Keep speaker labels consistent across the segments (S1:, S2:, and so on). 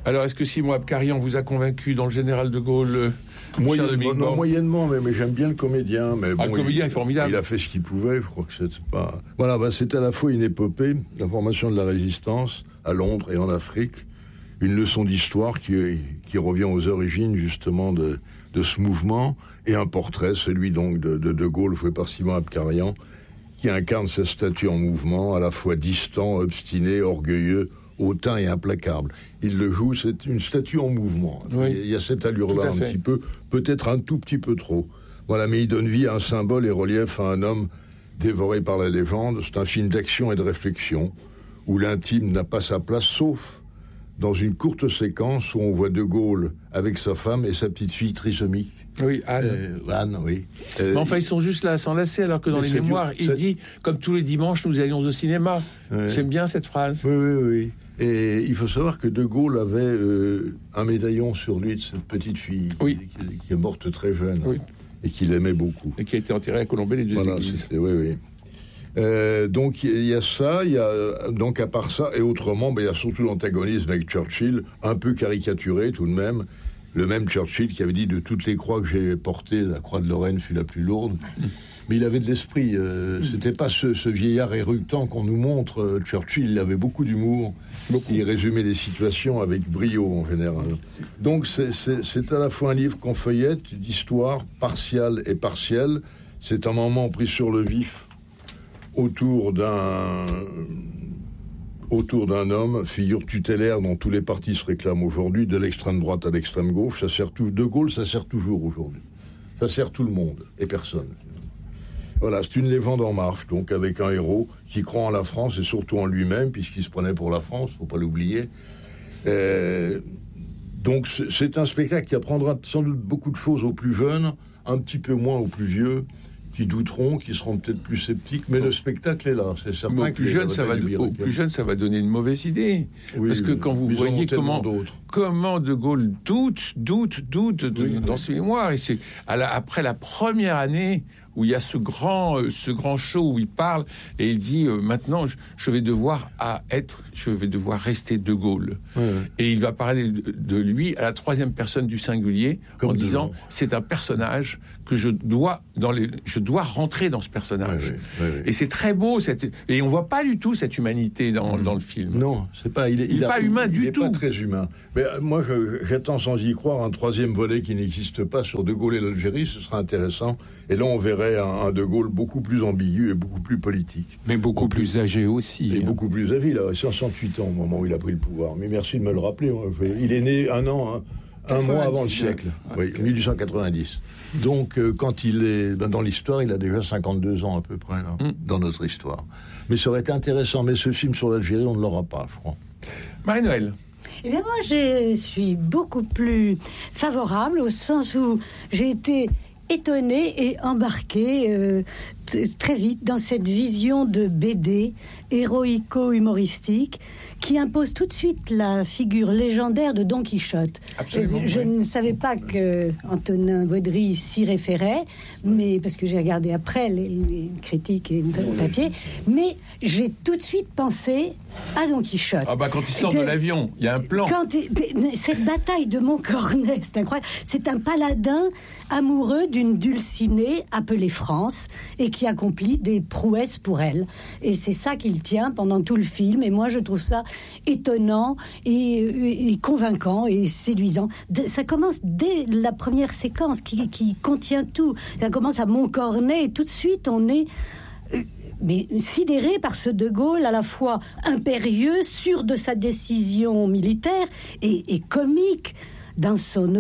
S1: Alors, est-ce que Simon Abkarian vous a convaincu dans le général de Gaulle
S2: moyennement, mais j'aime bien le comédien. Mais
S1: le comédien est formidable.
S2: Il a fait ce qu'il pouvait, je crois que c'était pas... Voilà, c'est à la fois une épopée, la formation de la résistance à Londres et en Afrique, une leçon d'histoire qui revient aux origines, justement, de ce mouvement, et un portrait, celui donc de Gaulle, joué par Simon Abkarian, qui incarne cette statue en mouvement, à la fois distant, obstiné, orgueilleux, hautain et implacable. Il le joue, c'est une statue en mouvement. Oui. Il y a cette allure-là un petit peu, peut-être un tout petit peu trop. Voilà, mais il donne vie à un symbole et relief à un homme dévoré par la légende. C'est un film d'action et de réflexion, où l'intime n'a pas sa place, sauf dans une courte séquence où on voit De Gaulle avec sa femme et sa petite fille trisomique.
S1: Oui, Anne.
S2: Anne, oui.
S1: Mais enfin, ils sont juste là à s'enlacer, alors que dans les mémoires, il dit, comme tous les dimanches, nous allions au cinéma. Ouais. J'aime bien cette phrase.
S2: Oui. Et il faut savoir que De Gaulle avait un médaillon sur lui de cette petite fille qui est morte très jeune et qu'il aimait beaucoup.
S1: Et qui a été enterrée à Colombey, les deux églises.
S2: Oui. Donc il y a ça, il y a donc à part ça et autrement, il y a surtout l'antagonisme avec Churchill, un peu caricaturé tout de même. Le même Churchill qui avait dit de toutes les croix que j'ai portées, la croix de Lorraine fut la plus lourde. Mais il avait de l'esprit. C'était pas ce vieillard érudit qu'on nous montre. Churchill, il avait beaucoup d'humour. Il résumait les situations avec brio en général. Donc c'est à la fois un livre qu'on feuillette d'histoire partiale et partielle. C'est un moment pris sur le vif autour d'un homme, figure tutélaire dont tous les partis se réclament aujourd'hui, de l'extrême droite à l'extrême gauche. Ça sert tout. De Gaulle, ça sert toujours aujourd'hui. Ça sert tout le monde et personne. Voilà, c'est une légende en marche, donc avec un héros qui croit en la France et surtout en lui-même, puisqu'il se prenait pour la France, faut pas l'oublier. Donc c'est un spectacle qui apprendra sans doute beaucoup de choses aux plus jeunes, un petit peu moins aux plus vieux, qui douteront, qui seront peut-être plus sceptiques, mais le spectacle est là, c'est certain.
S1: Aux plus jeunes, ça va donner une mauvaise idée. Oui, parce que quand vous voyez comment De Gaulle doute dans ses mémoires, et c'est après la première année où il y a ce grand show où il parle et il dit maintenant je vais devoir rester De Gaulle. Et il va parler de lui à la troisième personne du singulier en disant c'est un personnage que je dois rentrer dans ce personnage. Et c'est très beau et on voit pas du tout cette humanité dans le film.
S2: Non, c'est pas il est
S1: pas humain du tout.
S2: Il est pas très humain. Mais moi j'attends sans y croire un troisième volet qui n'existe pas sur De Gaulle et l'Algérie, ce sera intéressant. Et là on verrait un De Gaulle beaucoup plus ambigu et beaucoup plus politique.
S3: Mais beaucoup plus âgé aussi.
S2: Et beaucoup plus âgé, il a 68 ans au moment où il a pris le pouvoir. Mais merci de me le rappeler. Il est né un mois avant le siècle. Oui, 1890. Donc quand il est dans l'histoire, il a déjà 52 ans à peu près, là, dans notre histoire. Mais ça aurait été intéressant. Mais ce film sur l'Algérie, on ne l'aura pas, je crois.
S1: Marie-Noël.
S4: Eh bien, moi, je suis beaucoup plus favorable au sens où j'ai été étonnée et embarquée très vite dans cette vision de BD héroïco-humoristique qui impose tout de suite la figure légendaire de Don Quichotte.
S1: Absolument,
S4: je ne savais pas que Antonin Baudry s'y référait, mais parce que j'ai regardé après les critiques et le papier, mais j'ai tout de suite pensé à Don Quichotte.
S1: Quand il sort de l'avion, il y a un plan.
S4: Cette bataille de Montcornet, c'est incroyable. C'est un paladin amoureux d'une dulcinée appelée France et qui accomplit des prouesses pour elle. Et c'est ça qu'il tient pendant tout le film. Et moi, je trouve ça étonnant et convaincant et séduisant. Ça commence dès la première séquence qui contient tout. Ça commence à Montcornet et tout de suite, on est mais sidéré par ce De Gaulle à la fois impérieux, sûr de sa décision militaire et comique dans son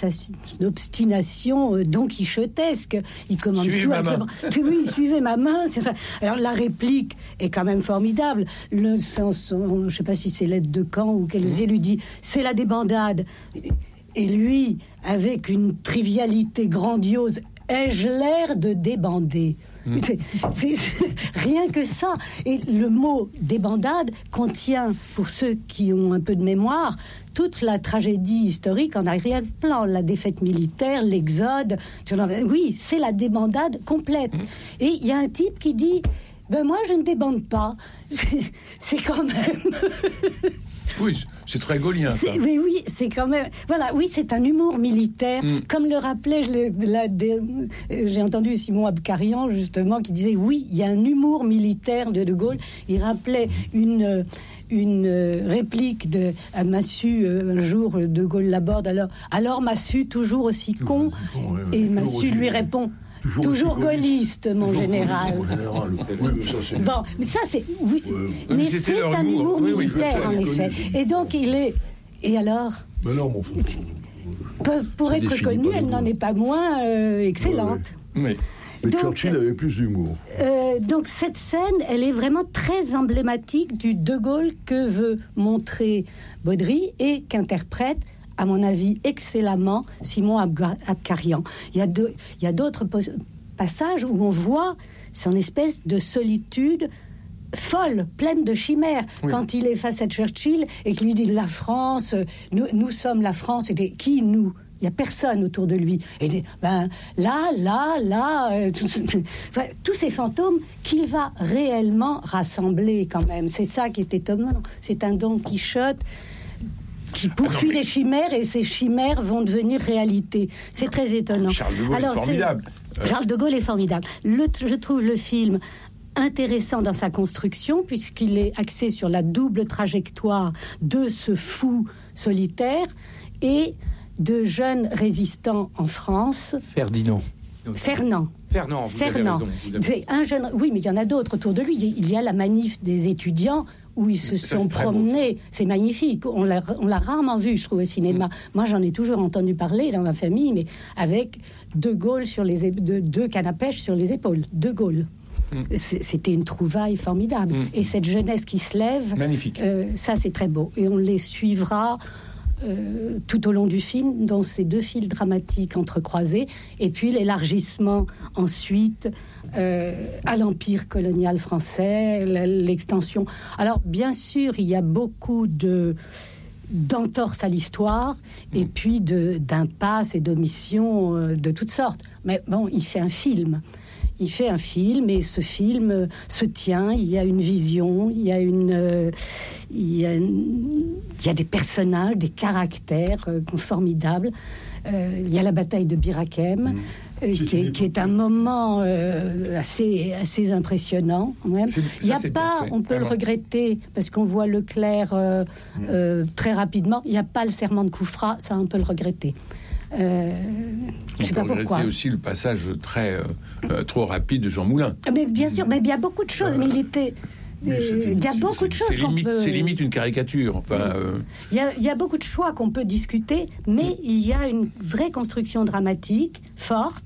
S4: obstination don quichotesque. Il commande
S1: suivez
S4: tout avec le bras. Oui, suivez ma main. C'est ça. Alors la réplique est quand même formidable. Je ne sais pas si c'est l'aide de camp ou quel lui dit c'est la débandade. Et lui, avec une trivialité grandiose, ai-je l'air de débander? C'est rien que ça. Et le mot débandade contient, pour ceux qui ont un peu de mémoire, toute la tragédie historique en arrière-plan, la défaite militaire, l'exode. Oui, c'est la débandade complète. Et il y a un type qui dit moi je ne débande pas. C'est quand même
S1: Oui, c'est très gaulien.
S4: Mais oui, c'est quand même... Voilà, oui, c'est un humour militaire. Comme le rappelait, j'ai entendu Simon Abkarian, justement, qui disait, oui, il y a un humour militaire de Gaulle. Il rappelait une réplique à Massu, un jour, De Gaulle l'aborde, alors Massu, toujours aussi con, et Massu lui répond... Toujours gaulliste, mon général. Bon, mais ça, c'est... Oui, mais c'est un humour militaire, en effet. Et donc, il est... Et alors pour être connue, elle n'en est pas moins excellente.
S2: Mais Churchill avait plus d'humour.
S4: Donc, cette scène, elle est vraiment très emblématique du De Gaulle que veut montrer Baudry et qu'interprète, à mon avis, excellemment Simon Abkarian. Il y a d'autres passages où on voit son espèce de solitude folle, pleine de chimères. Oui. Quand il est face à Churchill et qu'il lui dit « La France, nous sommes la France », et qui nous ? Il n'y a personne autour de lui. Et dit, tous ces fantômes qu'il va réellement rassembler quand même. C'est ça qui est étonnant. C'est un Don Quichotte qui poursuit des chimères, et ces chimères vont devenir réalité. C'est très étonnant.
S1: Charles de Gaulle est formidable.
S4: Charles de Gaulle est formidable. Je trouve le film intéressant dans sa construction, puisqu'il est axé sur la double trajectoire de ce fou solitaire et de jeunes résistants en France.
S3: Fernand,
S4: vous avez raison. C'est un jeune... Oui, mais il y en a d'autres autour de lui. Il y a la manif des étudiants où ils se sont promenés. C'est magnifique. On l'a rarement vu, je trouve, au cinéma. Moi, j'en ai toujours entendu parler dans ma famille, mais avec De Gaulle deux cannes à pêche sur les épaules. De Gaulle. C'était une trouvaille formidable. Et cette jeunesse qui se lève...
S1: Magnifique.
S4: Ça, c'est très beau. Et on les suivra... tout au long du film, dans ces deux fils dramatiques entrecroisés, et puis l'élargissement ensuite à l'empire colonial français, l'extension. Alors, bien sûr, il y a beaucoup d'entorses à l'histoire, et puis d'impasses et d'omissions de toutes sortes. Mais bon, il fait un film, et ce film se tient. Il y a une vision, il y a des personnages, des caractères formidables. Il y a la bataille de Bir Hakeim, qui est un moment assez impressionnant. Même. On peut le regretter, parce qu'on voit Leclerc très rapidement. Il n'y a pas le serment de Koufra, ça on peut le regretter. Je sais pas pourquoi.
S1: C'était aussi le passage trop rapide de Jean Moulin.
S4: Mais bien sûr, mais il y a beaucoup de choses. Mais il était. Il y a beaucoup de choses
S1: c'est limite une caricature. Enfin,
S4: il y a beaucoup de choix qu'on peut discuter, mais il y a une vraie construction dramatique forte,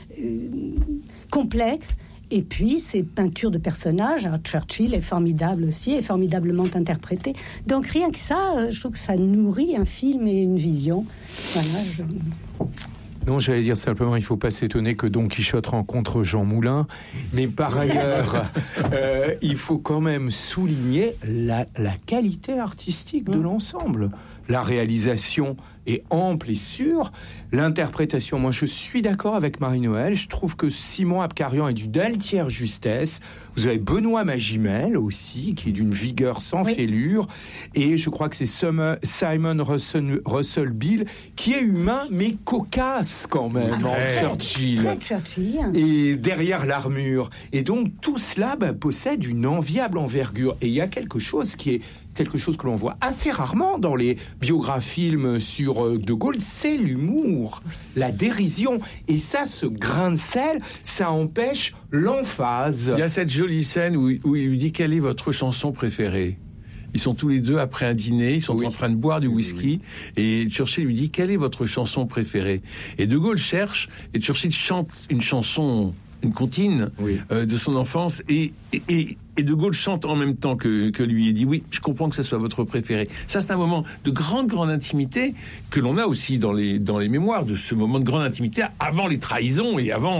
S4: complexe. Et puis, ces peintures de personnages, Churchill est formidable aussi, est formidablement interprété. Donc, rien que ça, je trouve que ça nourrit un film et une vision. Voilà,
S3: Non, j'allais dire simplement, il ne faut pas s'étonner que Don Quichotte rencontre Jean Moulin. Mais par ailleurs, il faut quand même souligner la qualité artistique de l'ensemble. La réalisation est ample et sûre. L'interprétation, moi je suis d'accord avec Marie-Noël. Je trouve que Simon Abkarian est d'une altière justesse. Vous avez Benoît Magimel aussi, qui est d'une vigueur sans fêlure. Et je crois que c'est Simon Russell Beale, qui est humain, mais cocasse quand même. Churchill.
S4: Très Churchill.
S3: Et derrière l'armure. Et donc tout cela possède une enviable envergure. Et il y a quelque chose que l'on voit assez rarement dans les biographies sur De Gaulle, c'est l'humour, la dérision. Et ça, ce grain de sel, ça empêche l'emphase.
S1: Il y a cette jolie scène où il lui dit « Quelle est votre chanson préférée ?» Ils sont tous les deux après un dîner, ils sont en train de boire du whisky, et Churchill lui dit « Quelle est votre chanson préférée ?» Et De Gaulle cherche, et Churchill chante une chanson, une comptine de son enfance, et De Gaulle chante en même temps que lui et dit « Oui, je comprends que ça soit votre préféré ». Ça, c'est un moment de grande intimité que l'on a aussi dans les mémoires, de ce moment de grande intimité avant les trahisons et avant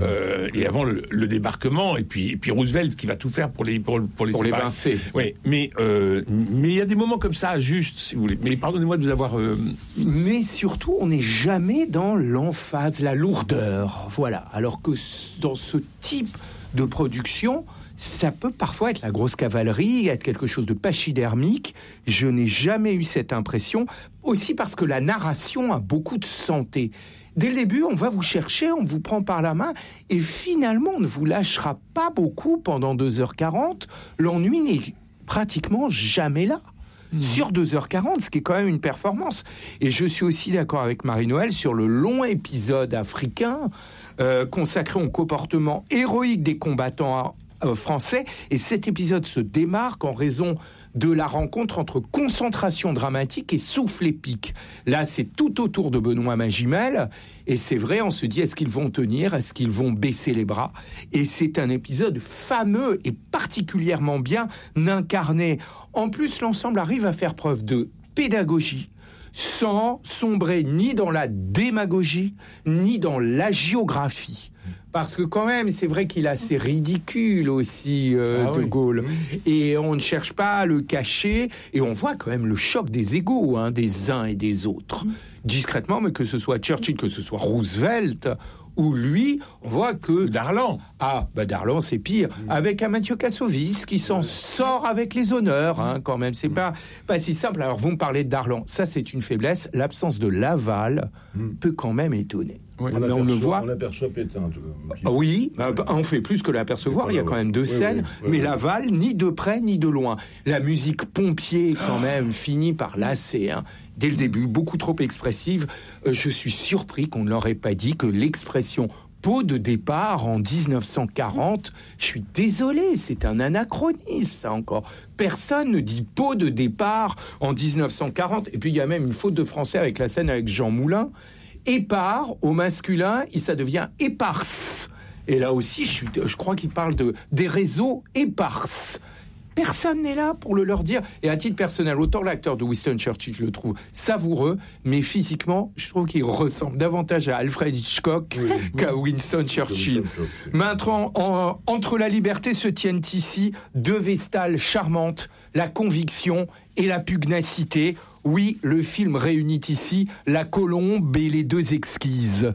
S1: le débarquement, et puis Roosevelt qui va tout faire pour les
S3: évincer.
S1: Oui, mais il y a des moments comme ça, juste, si vous voulez. Mais pardonnez-moi de vous avoir...
S3: Mais surtout, on n'est jamais dans l'emphase, la lourdeur. Voilà. Alors que dans ce type de production... ça peut parfois être la grosse cavalerie, être quelque chose de pachydermique. Je n'ai jamais eu cette impression, aussi parce que la narration a beaucoup de santé. Dès le début, on va vous chercher, on vous prend par la main, et finalement, on ne vous lâchera pas beaucoup pendant 2h40. L'ennui n'est pratiquement jamais là. Sur 2h40, ce qui est quand même une performance. Et je suis aussi d'accord avec Marie-Noëlle sur le long épisode africain consacré au comportement héroïque des combattants français. Et cet épisode se démarque en raison de la rencontre entre concentration dramatique et souffle épique. Là, c'est tout autour de Benoît Magimel. Et c'est vrai, on se dit, est-ce qu'ils vont tenir ? Est-ce qu'ils vont baisser les bras ? Et c'est un épisode fameux et particulièrement bien incarné. En plus, l'ensemble arrive à faire preuve de pédagogie, sans sombrer ni dans la démagogie, ni dans la géographie. Parce que quand même, c'est vrai qu'il est assez ridicule aussi, De Gaulle. Et on ne cherche pas à le cacher. Et on voit quand même le choc des égos, des uns et des autres. Discrètement, mais que ce soit Churchill, que ce soit Roosevelt, ou lui, on voit que...
S1: Darlan.
S3: Darlan, c'est pire. Avec un Mathieu Kassovitz qui s'en sort avec les honneurs, quand même. C'est pas si simple. Alors, vous me parlez de Darlan. Ça, c'est une faiblesse. L'absence de Laval peut quand même étonner.
S2: Oui, on le voit. On l'aperçoit Pétain.
S3: Oui, on fait plus que l'apercevoir. Il y a quand même deux scènes. Mais Laval, ni de près ni de loin. La musique pompier, quand même, finit par lasser. Dès le début, beaucoup trop expressive. Je suis surpris qu'on ne leur ait pas dit que l'expression pot de départ en 1940, je suis désolé, c'est un anachronisme, ça encore. Personne ne dit pot de départ en 1940. Et puis il y a même une faute de français avec la scène avec Jean Moulin. Épars, au masculin, ça devient éparse. Et là aussi, je crois qu'il parle des réseaux éparses. Personne n'est là pour le leur dire. Et à titre personnel, autant l'acteur de Winston Churchill, je le trouve savoureux, mais physiquement, je trouve qu'il ressemble davantage à Alfred Hitchcock qu'à Winston Churchill. Maintenant, entre la liberté se tiennent ici deux vestales charmantes, la conviction et la pugnacité. Oui, le film réunit ici la colombe et les deux exquises.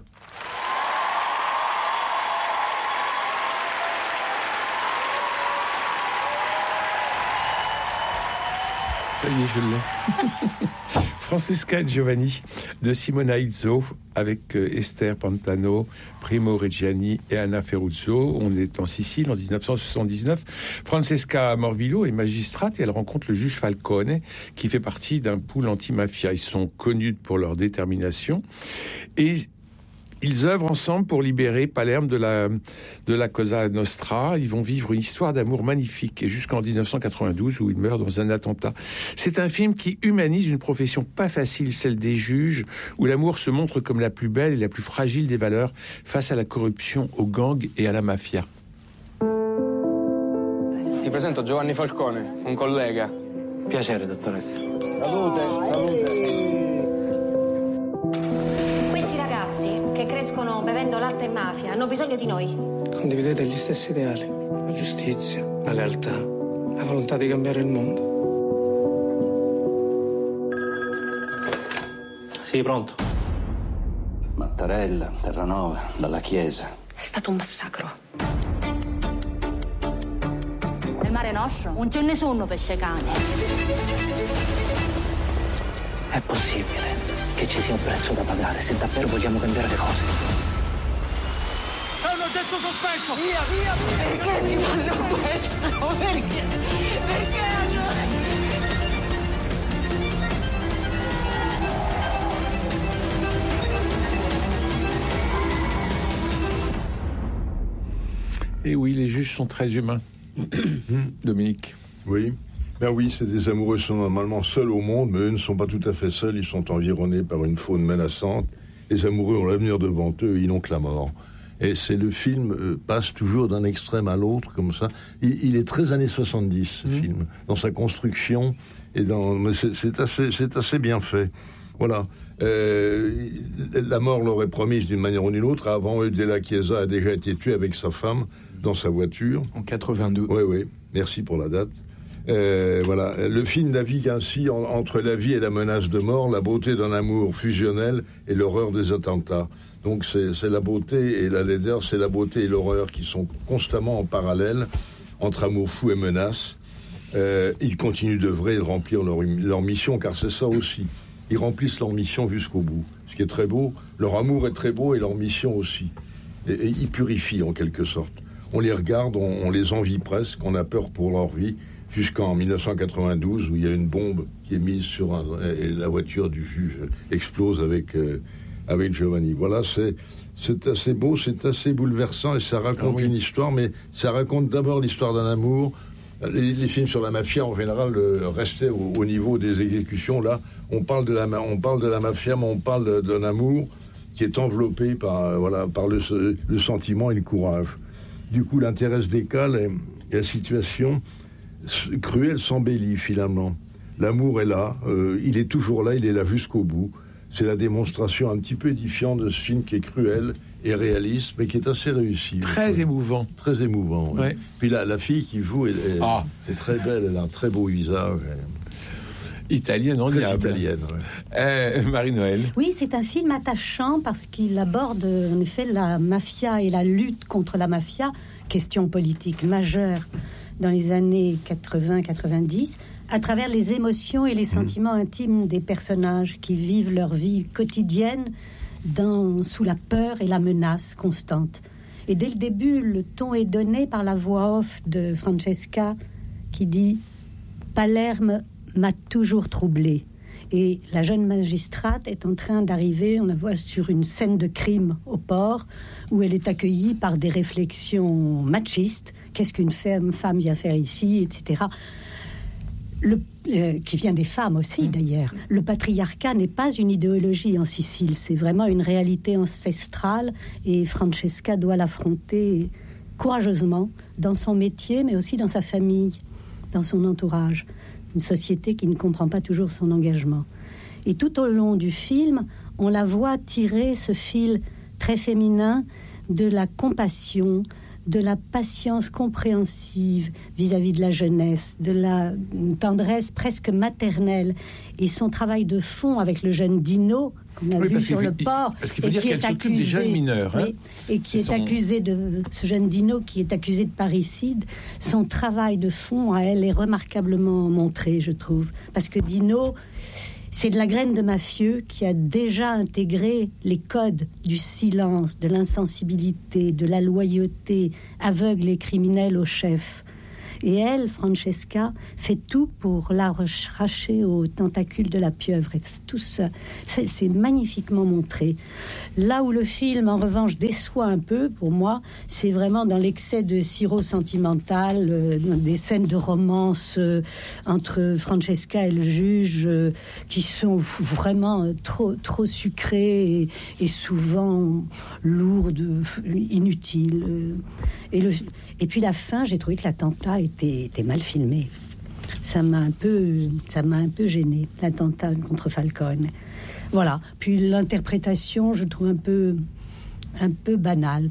S1: Ça y est, je l'ai. Francesca et Giovanni de Simona Izzo avec Esther Pantano, Primo Reggiani et Anna Ferruzzo. On est en Sicile en 1979. Francesca Morvillo est magistrate et elle rencontre le juge Falcone qui fait partie d'un pool anti-mafia. Ils sont connus pour leur détermination et ils œuvrent ensemble pour libérer Palerme de la Cosa Nostra. Ils vont vivre une histoire d'amour magnifique et jusqu'en 1992 où ils meurent dans un attentat. C'est un film qui humanise une profession pas facile, celle des juges, où l'amour se montre comme la plus belle et la plus fragile des valeurs face à la corruption, aux gangs et à la mafia.
S5: Ti presento Giovanni Falcone, un collega. Piacere, dottoressa.
S6: Salute. Che crescono bevendo latte e mafia hanno bisogno di noi.
S5: Condividete gli stessi ideali, la giustizia, la lealtà, la volontà di cambiare il mondo. Sì, pronto.
S7: Mattarella, Terranova, dalla Chiesa.
S6: È stato un massacro. Nel Mare Nostro non c'è nessuno pesce cane.
S7: È possibile che ci sia un prezzo da pagare se davvero vogliamo cambiare le cose.
S5: È un oggetto sospetto!
S6: Via! Perché ci fanno questo? Perché hanno...
S1: Et oui, les juges sont très humains. Dominique.
S2: Oui. Ben oui, c'est des amoureux qui sont normalement seuls au monde, mais eux ne sont pas tout à fait seuls, ils sont environnés par une faune menaçante. Les amoureux ont l'avenir devant eux, ils n'ont que la mort. Et le film passe toujours d'un extrême à l'autre, comme ça. Il est très années 70, ce film, dans sa construction, mais c'est assez bien fait. Voilà. La mort l'aurait promise d'une manière ou d'une autre. Avant eux, De la Chiesa a déjà été tué avec sa femme dans sa voiture.
S3: En 82.
S2: Oui, merci pour la date. Voilà. Le film navigue ainsi entre la vie et la menace de mort, la beauté d'un amour fusionnel et l'horreur des attentats. Donc c'est la beauté et la laideur, c'est la beauté et l'horreur qui sont constamment en parallèle. entre amour fou et menace. Ils continuent d'œuvrer et de remplir leur mission, car c'est ça aussi. Ils remplissent leur mission jusqu'au bout. Ce qui est très beau, leur amour est très beau et leur mission aussi. Et ils purifient en quelque sorte. On les regarde, on les envie presque, on a peur pour leur vie, jusqu'en 1992 où il y a une bombe qui est mise sur et la voiture du juge explose avec Giovanni. Voilà, c'est assez beau, c'est assez bouleversant et ça raconte une histoire, mais ça raconte d'abord l'histoire d'un amour. Les films sur la mafia, en général, restaient au niveau des exécutions. Là, on parle de la mafia, mais on parle d'un amour qui est enveloppé par le sentiment et le courage. Du coup, l'intérêt se décale et la situation cruelle s'embellit finalement. L'amour est là, il est toujours là, il est là jusqu'au bout. C'est la démonstration un petit peu édifiante de ce film qui est cruel et réaliste, mais qui est assez réussi.
S1: Très émouvant.
S2: Très émouvant, oui.
S1: Ouais.
S2: Puis la fille qui joue est très belle, elle a un très beau visage.
S1: Italienne, on dirait.
S2: Italienne, ouais.
S1: Marie-Noël.
S4: Oui, c'est un film attachant parce qu'il aborde en effet la mafia et la lutte contre la mafia, question politique majeure dans les années 80-90, à travers les émotions et les sentiments intimes des personnages qui vivent leur vie quotidienne sous la peur et la menace constante. Et dès le début, le ton est donné par la voix off de Francesca qui dit « Palerme m'a toujours troublée ». Et la jeune magistrate est en train d'arriver, on la voit sur une scène de crime au port, où elle est accueillie par des réflexions machistes. Qu'est-ce qu'une femme vient faire ici, etc. Qui vient des femmes aussi, d'ailleurs. Le patriarcat n'est pas une idéologie en Sicile, c'est vraiment une réalité ancestrale, et Francesca doit l'affronter courageusement dans son métier, mais aussi dans sa famille, dans son entourage. Une société qui ne comprend pas toujours son engagement. Et tout au long du film, on la voit tirer ce fil très féminin de la compassion, de la patience compréhensive vis-à-vis de la jeunesse, de la tendresse presque maternelle. Et son travail de fond avec le jeune Dino, qu'on a vu sur le port,
S1: parce qu'il faut dire qu'elle s'occupe des jeunes mineurs.
S4: Oui, et qui est accusé de... Ce jeune Dino qui est accusé de parricide, son travail de fond à elle est remarquablement montré, je trouve. Parce que Dino, c'est de la graine de mafieux qui a déjà intégré les codes du silence, de l'insensibilité, de la loyauté, aveugle et criminelle au chef. Et elle, Francesca, fait tout pour l'arracher aux tentacules de la pieuvre. Et tout ça, c'est magnifiquement montré. Là où le film, en revanche, déçoit un peu, pour moi, c'est vraiment dans l'excès de sirop sentimental, des scènes de romance entre Francesca et le juge, qui sont vraiment trop sucrées et souvent lourdes, inutiles. Et puis la fin, j'ai trouvé que l'attentat était mal filmé. Ça m'a un peu gêné, l'attentat contre Falcone. Voilà. Puis l'interprétation, je trouve un peu banale,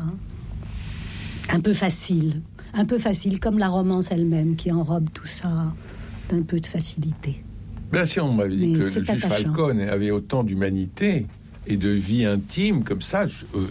S4: un peu facile, comme la romance elle-même qui enrobe tout ça d'un peu de facilité.
S1: Bien sûr, on m'avait dit que le juge Falcone avait autant d'humanité et de vie intime comme ça.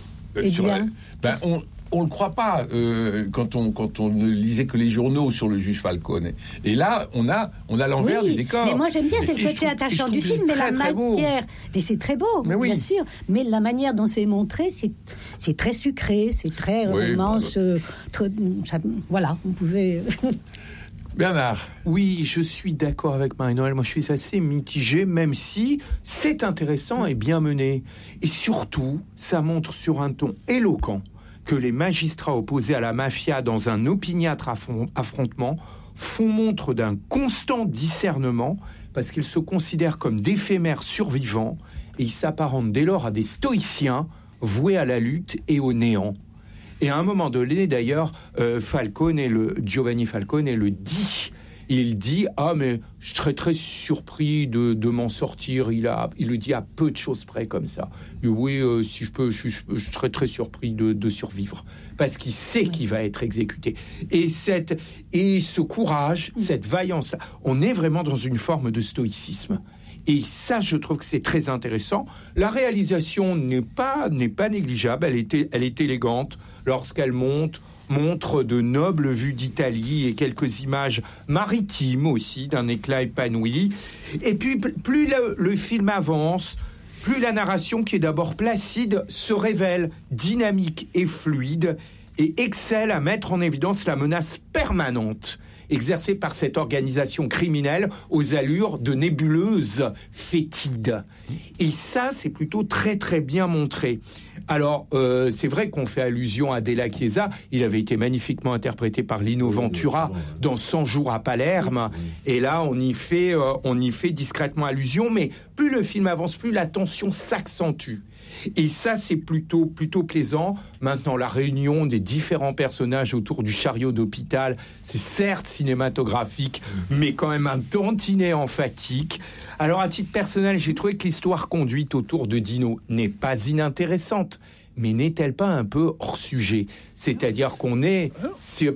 S1: On ne le croit pas quand on ne lisait que les journaux sur le juge Falcone. Et là, on a l'envers du décor.
S4: Mais moi, j'aime bien, c'est le côté attachant du film, mais la matière... Mais c'est très beau, bien sûr. Mais la manière dont c'est montré, c'est très sucré, c'est très romance. Voilà, vous pouvez...
S1: Bernard.
S3: Oui, je suis d'accord avec Marie-Noël. Moi, je suis assez mitigé, même si c'est intéressant et bien mené. Et surtout, ça montre sur un ton éloquent que les magistrats opposés à la mafia dans un opiniâtre affrontement font montre d'un constant discernement parce qu'ils se considèrent comme d'éphémères survivants et ils s'apparentent dès lors à des stoïciens voués à la lutte et au néant. Et à un moment donné, d'ailleurs, Giovanni Falcone le dit. Il dit « Ah, mais je serais très surpris de m'en sortir. » Il le dit à peu de choses près comme ça. Et oui, si je peux, je serais très surpris de survivre. Parce qu'il sait qu'il va être exécuté. Et ce courage, cette vaillance, on est vraiment dans une forme de stoïcisme. Et ça, je trouve que c'est très intéressant. La réalisation n'est pas négligeable. Elle est élégante lorsqu'elle monte montre de nobles vues d'Italie et quelques images maritimes aussi, d'un éclat épanoui. Et puis, plus le film avance, plus la narration, qui est d'abord placide, se révèle dynamique et fluide et excelle à mettre en évidence la menace permanente exercée par cette organisation criminelle aux allures de nébuleuse fétide. Et ça, c'est plutôt très très bien montré. Alors, c'est vrai qu'on fait allusion à De La Chiesa. Il avait été magnifiquement interprété par Lino Ventura dans 100 jours à Palerme. Et là, on y fait discrètement allusion. Mais plus le film avance, plus la tension s'accentue. Et ça, c'est plutôt plaisant. Maintenant, la réunion des différents personnages autour du chariot d'hôpital, c'est certes cinématographique, mais quand même un tantinet emphatique. Alors, à titre personnel, j'ai trouvé que l'histoire conduite autour de Dino n'est pas inintéressante. Mais n'est-elle pas un peu hors sujet? C'est-à-dire qu'on est... c'est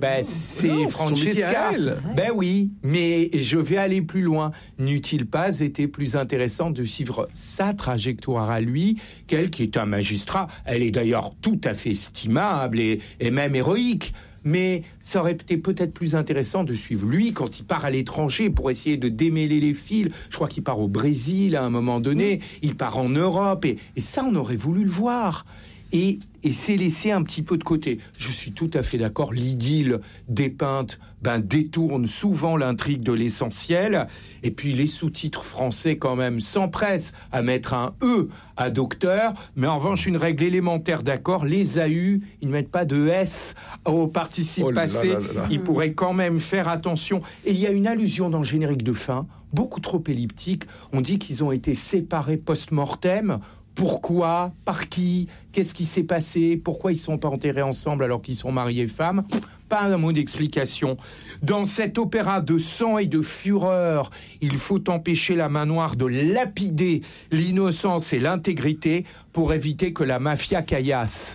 S3: Francesca. Ben oui, mais je vais aller plus loin. N'eût-il pas été plus intéressant de suivre sa trajectoire à lui, qu'elle qui est un magistrat? Elle est d'ailleurs tout à fait estimable et même héroïque. Mais ça aurait été peut-être plus intéressant de suivre lui quand il part à l'étranger pour essayer de démêler les fils. Je crois qu'il part au Brésil à un moment donné, il part en Europe, et ça, on aurait voulu le voir. Et c'est laissé un petit peu de côté. Je suis tout à fait d'accord, l'idylle dépeinte détourne souvent l'intrigue de l'essentiel, et puis les sous-titres français quand même s'empressent à mettre un « E » à docteur, mais en revanche, une règle élémentaire d'accord, les AU, ils ne mettent pas de S au participe passé, ils pourraient quand même faire attention. Et il y a une allusion dans le générique de fin, beaucoup trop elliptique, on dit qu'ils ont été séparés post-mortem. Pourquoi? Par qui? Qu'est-ce qui s'est passé? Pourquoi ils ne sont pas enterrés ensemble alors qu'ils sont mariés femmes? Pas un mot d'explication. Dans cet opéra de sang et de fureur, il faut empêcher la main noire de lapider l'innocence et l'intégrité pour éviter que la mafia caillasse.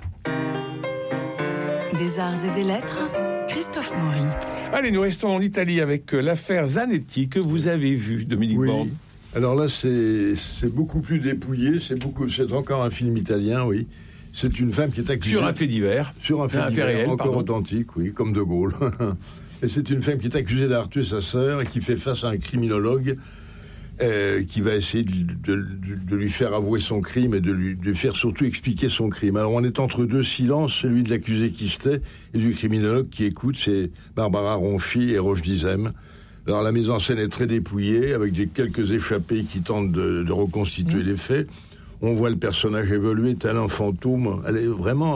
S8: Des arts et des lettres, Christophe Maury.
S1: Allez, nous restons en Italie avec l'affaire Zanetti que vous avez vue, Dominique Borde.
S2: Alors là, c'est beaucoup plus dépouillé, c'est encore un film italien, oui. C'est une femme qui est accusée...
S1: Sur un fait divers.
S2: Sur un fait divers, réel, encore authentique, oui, comme De Gaulle. Et c'est une femme qui est accusée d'avoir tué sa sœur et qui fait face à un criminologue qui va essayer de lui faire avouer son crime et de lui faire surtout expliquer son crime. Alors on est entre deux silences, celui de l'accusé qui se tait et du criminologue qui écoute, c'est Barbara Ronfi et Roche Dizem. Alors la mise en scène est très dépouillée, avec quelques échappés qui tentent de reconstituer les faits. On voit le personnage évoluer tel un fantôme. Elle est vraiment